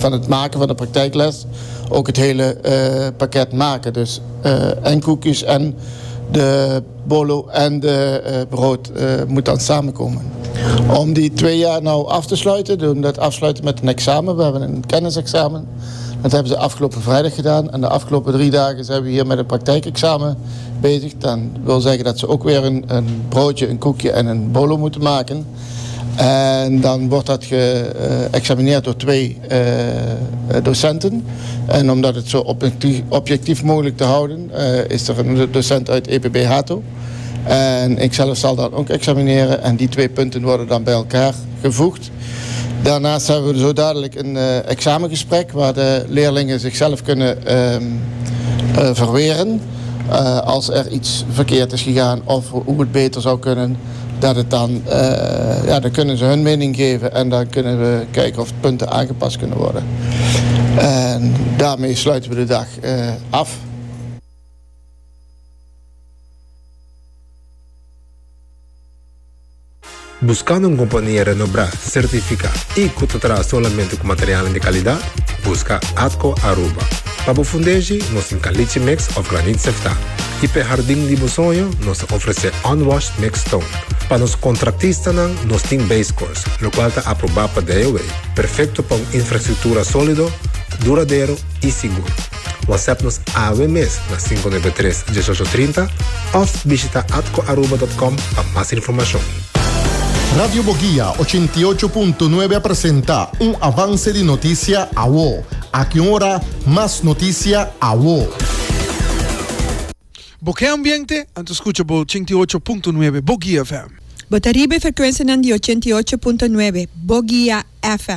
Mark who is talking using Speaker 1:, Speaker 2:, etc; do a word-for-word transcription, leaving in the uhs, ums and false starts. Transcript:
Speaker 1: van het maken van de praktijkles ook het hele uh, pakket maken. Dus uh, en koekjes en de bolo en de uh, brood uh, moet dan samenkomen. Om die twee jaar nou af te sluiten, doen we dat afsluiten met een examen. We hebben een kennisexamen. Dat hebben ze afgelopen vrijdag gedaan. En de afgelopen drie dagen zijn we hier met een praktijkexamen bezig. Dat wil zeggen dat ze ook weer een, een broodje, een koekje en een bolo moeten maken. En dan wordt dat geëxamineerd door twee uh, docenten. En omdat het zo objectief, objectief mogelijk te houden, uh, is er een docent uit E P B Hato. En ik zelf zal dan ook examineren. En die twee punten worden dan bij elkaar gevoegd. Daarnaast hebben we zo dadelijk een uh, examengesprek waar de leerlingen zichzelf kunnen uh, uh, verweren. Uh, als er iets verkeerd is gegaan of hoe het beter zou kunnen. Dat het dan, uh, ja, dan kunnen ze hun mening geven en dan kunnen we kijken of punten aangepast kunnen worden. En daarmee sluiten we de dag uh, af.
Speaker 2: Buscando uma companhia Renobras certificada e que te traz solamente com material de qualidade, busca Atco Aruba. Para o fundejo, nós em caliche mix of granite sefta. E para jardim de sonho, nós oferece unwashed mix stone. Para os contratistas, nós tem base course, o qual está aprovado para D O A. Perfeito para uma infraestrutura sólida, duradouro e seguro. WhatsApp nos A W M S na cinco nove três, um oito três zero ou visita atco aruba ponto com para mais informação.
Speaker 3: Radio Boguía ochenta y ocho punto nueve presenta un avance de noticia a vos. A qué hora más noticia a vos.
Speaker 4: Boqué Ambiente, antes escucha por ochenta y ocho punto nueve Boguía F M.
Speaker 5: Botaribe frecuencia de ochenta y ocho punto nueve Boguía F M.